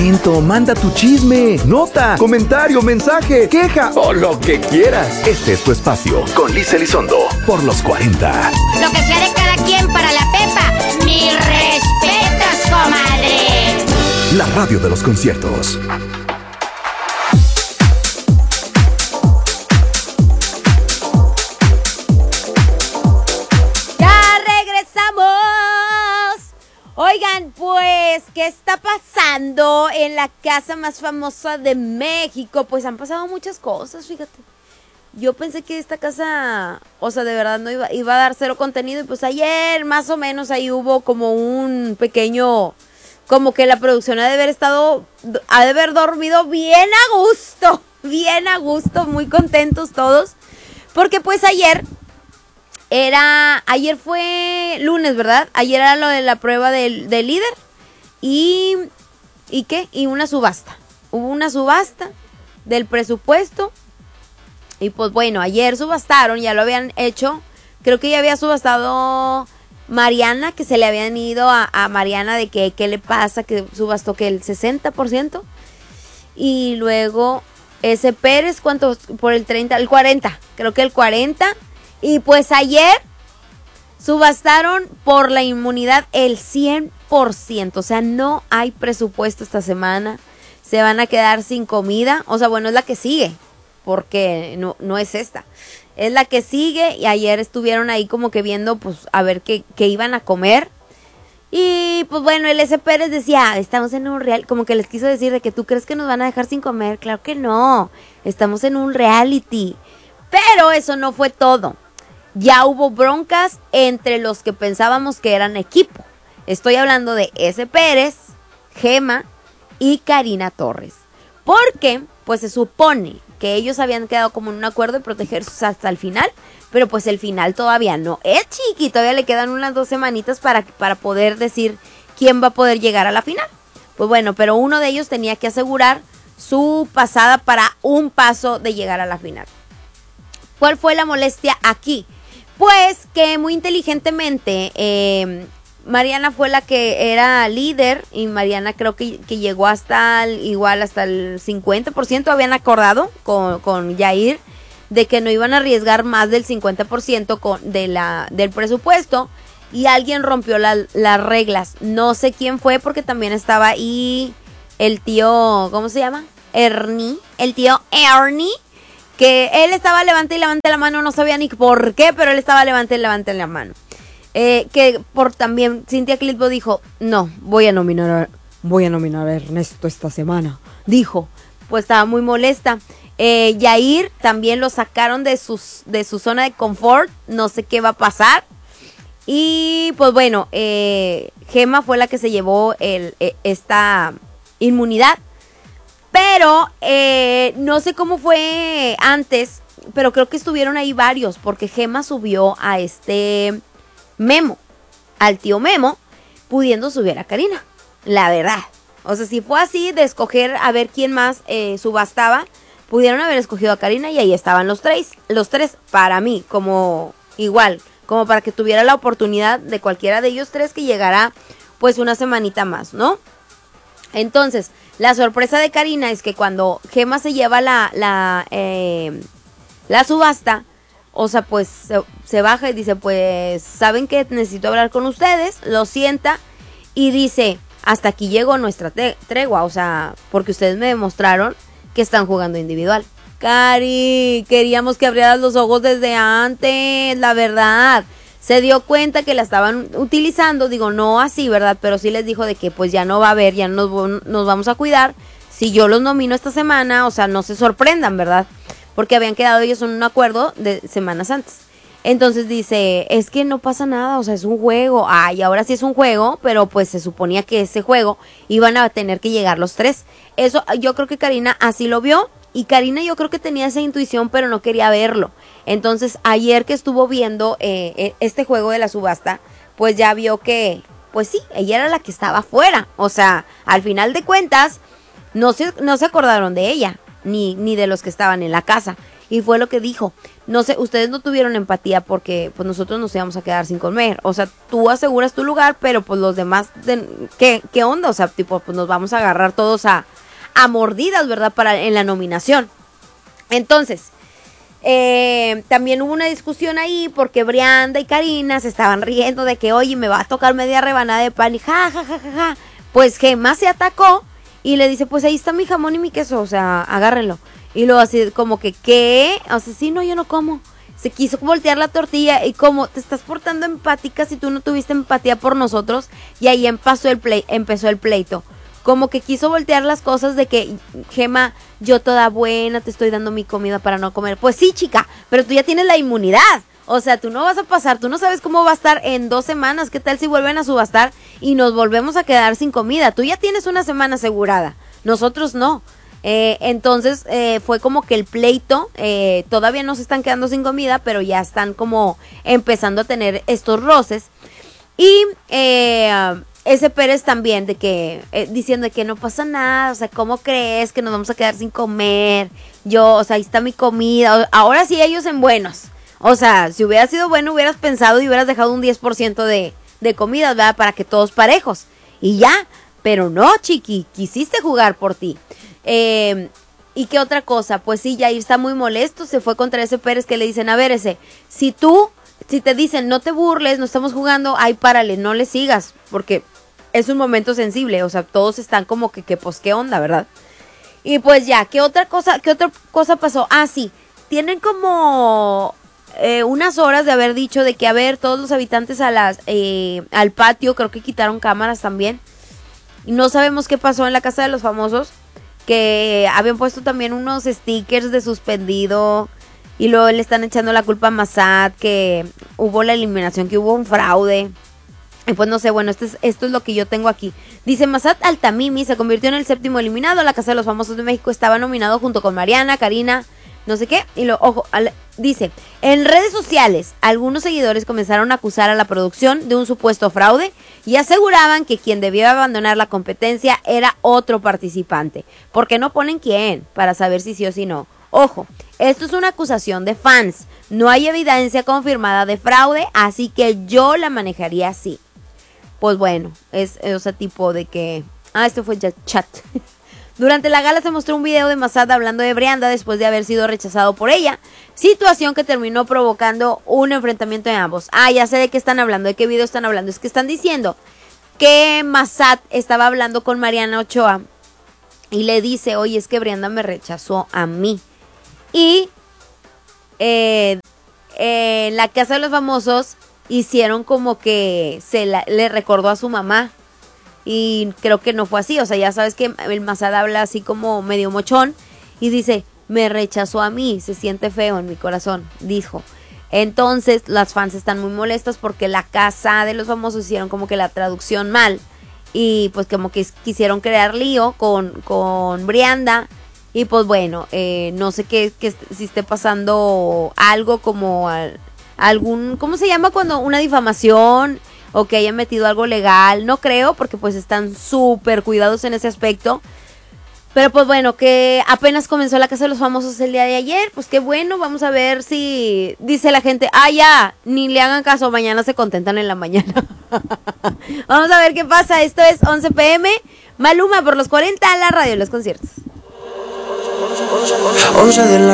momento, manda tu chisme, nota, comentario, mensaje, queja o lo que quieras. Este es tu espacio con Liza Elizondo por los 40. Lo que sea de cada quien para la Pepa. Mis respetos, comadre. La radio de los conciertos. Oigan, pues, ¿qué está pasando en la casa más famosa de México? Pues han pasado muchas cosas, fíjate. Yo pensé que esta casa, o sea, de verdad no iba a dar cero contenido. Y pues ayer, más o menos, ahí hubo como un pequeño, como que la producción ha de haber dormido bien a gusto, muy contentos todos. Porque pues ayer fue lunes, ¿verdad? Ayer era lo de la prueba del líder y ¿qué? Y una subasta. Hubo una subasta del presupuesto y pues bueno, ayer subastaron, ya lo habían hecho. Creo que ya había subastado Mariana, que se le habían ido a Mariana de que qué le pasa, que subastó que el 60%. Y luego ese Pérez, ¿cuánto? Por el 30, el 40, creo que el 40. Y pues ayer subastaron por la inmunidad el 100%. O sea, no hay presupuesto esta semana. Se van a quedar sin comida. O sea, bueno, es la que sigue. Porque no es esta. Es la que sigue. Y ayer estuvieron ahí como que viendo, pues, a ver qué iban a comer. Y pues bueno, el S. Pérez decía, estamos en un real. Como que les quiso decir de que tú crees que nos van a dejar sin comer. Claro que no. Estamos en un reality. Pero eso no fue todo. Ya hubo broncas entre los que pensábamos que eran equipo. Estoy hablando de S. Pérez, Gema y Karina Torres. Porque, pues se supone que ellos habían quedado como en un acuerdo de protegerse hasta el final. Pero pues el final todavía no es, chiqui. Todavía le quedan unas 2 semanitas para poder decir quién va a poder llegar a la final. Pues bueno, pero uno de ellos tenía que asegurar su pasada para un paso de llegar a la final. ¿Cuál fue la molestia aquí? Pues que muy inteligentemente Mariana fue la que era líder y Mariana creo que llegó hasta el 50%. Habían acordado con Yair de que no iban a arriesgar más del 50% del presupuesto y alguien rompió las reglas. No sé quién fue porque también estaba ahí el tío, ¿cómo se llama? Ernie, el tío Ernie. Que él estaba levante y levante la mano, no sabía ni por qué, pero él estaba levante y levante la mano. Que por también Cintia Clitbo dijo, no, voy a nominar a Ernesto esta semana. Dijo, pues estaba muy molesta. Yair también lo sacaron de su zona de confort, no sé qué va a pasar. Y pues bueno, Gema fue la que se llevó esta inmunidad. Pero no sé cómo fue antes, pero creo que estuvieron ahí varios, porque Gema subió a Memo, al tío Memo, pudiendo subir a Karina, la verdad. O sea, si fue así de escoger a ver quién más subastaba, pudieron haber escogido a Karina y ahí estaban los tres para mí, como igual, como para que tuviera la oportunidad de cualquiera de ellos tres que llegara pues una semanita más, ¿no? Entonces, la sorpresa de Karina es que cuando Gema se lleva la subasta, o sea, pues se baja y dice, pues, ¿saben qué? Necesito hablar con ustedes, lo sienta y dice, hasta aquí llegó nuestra tregua, o sea, porque ustedes me demostraron que están jugando individual. Cari, queríamos que abrieras los ojos desde antes, la verdad. Se dio cuenta que la estaban utilizando, digo, no así, ¿verdad? Pero sí les dijo de que pues ya no va a haber, ya nos vamos a cuidar. Si yo los nomino esta semana, o sea, no se sorprendan, ¿verdad? Porque habían quedado ellos en un acuerdo de semanas antes. Entonces dice, es que no pasa nada, o sea, es un juego. Ay, ahora sí es un juego, pero pues se suponía que ese juego iban a tener que llegar los tres. Eso, yo creo que Karina así lo vio. Y Karina yo creo que tenía esa intuición, pero no quería verlo. Entonces, ayer que estuvo viendo este juego de la subasta, pues ya vio que, pues sí, ella era la que estaba afuera. O sea, al final de cuentas, no se acordaron de ella, ni de los que estaban en la casa. Y fue lo que dijo. No sé, ustedes no tuvieron empatía porque pues nosotros nos íbamos a quedar sin comer. O sea, tú aseguras tu lugar, pero pues los demás, ¿qué onda? O sea, tipo, pues nos vamos a agarrar todos a mordidas, ¿verdad? En la nominación. Entonces, también hubo una discusión ahí porque Brianda y Karina se estaban riendo de que, oye, me va a tocar media rebanada de pan y ja. Pues Gema se atacó y le dice, pues ahí está mi jamón y mi queso, o sea, agárrenlo. Y luego así como que, ¿qué? O sea, sí, no, yo no como. Se quiso voltear la tortilla y como te estás portando empática si tú no tuviste empatía por nosotros. Y ahí empezó el pleito. Como que quiso voltear las cosas de que, Gema, yo toda buena, te estoy dando mi comida para no comer. Pues sí, chica, pero tú ya tienes la inmunidad. O sea, tú no vas a pasar, tú no sabes cómo va a estar en 2 semanas. ¿Qué tal si vuelven a subastar y nos volvemos a quedar sin comida? Tú ya tienes una semana asegurada, nosotros no. Entonces fue como que el pleito, todavía no se están quedando sin comida, pero ya están como empezando a tener estos roces. Y ese Pérez también, de que diciendo que no pasa nada, o sea, ¿cómo crees que nos vamos a quedar sin comer? O sea, ahí está mi comida. Ahora sí ellos en buenos. O sea, si hubiera sido bueno, hubieras pensado y hubieras dejado un 10% de comida, ¿verdad? Para que todos parejos. Y ya, pero no, chiqui, quisiste jugar por ti. ¿Y qué otra cosa? Pues sí, Yair está muy molesto, se fue contra ese Pérez que le dicen, a ver, si te dicen no te burles, no estamos jugando, ay, párale, no le sigas, porque es un momento sensible, o sea, todos están como que pues qué onda, ¿verdad? Y pues ya, ¿qué otra cosa pasó? Ah, sí, tienen como unas horas de haber dicho de que, a ver, todos los habitantes al patio, creo que quitaron cámaras también, y no sabemos qué pasó en la casa de los famosos, que habían puesto también unos stickers de suspendido y luego le están echando la culpa a Massad, que hubo la eliminación, que hubo un fraude. Y pues no sé, bueno, esto es lo que yo tengo aquí. Dice, Massad Altamimi se convirtió en el 7º eliminado. La Casa de los Famosos de México estaba nominado junto con Mariana, Karina, no sé qué. Y dice, en redes sociales, algunos seguidores comenzaron a acusar a la producción de un supuesto fraude y aseguraban que quien debió abandonar la competencia era otro participante. ¿Por qué no ponen quién? Para saber si sí o si no. Ojo, esto es una acusación de fans. No hay evidencia confirmada de fraude, así que yo la manejaría así. Pues bueno, es ese tipo de que... esto fue ya chat. Durante la gala se mostró un video de Massad hablando de Brianda después de haber sido rechazado por ella, situación que terminó provocando un enfrentamiento de ambos. Ya sé de qué están hablando, de qué video están hablando. Es que están diciendo que Massad estaba hablando con Mariana Ochoa y le dice, oye, es que Brianda me rechazó a mí. Y en la Casa de los Famosos hicieron como que le recordó a su mamá. Y creo que no fue así, o sea, ya sabes que el Massad habla así como medio mochón y dice, me rechazó a mí, se siente feo en mi corazón, dijo. Entonces las fans están muy molestas porque la Casa de los Famosos hicieron como que la traducción mal y pues como que quisieron crear lío con Brianda y pues bueno, no sé si esté pasando algo como algún, ¿cómo se llama cuando una difamación? O que hayan metido algo legal, no creo, porque pues están súper cuidados en ese aspecto. Pero pues bueno, que apenas comenzó la Casa de los Famosos el día de ayer, pues qué bueno, vamos a ver si dice la gente, ya, ni le hagan caso, mañana se contentan en la mañana. Vamos a ver qué pasa, esto es 11 p.m, Maluma por los 40, la radio de los conciertos. 11 de la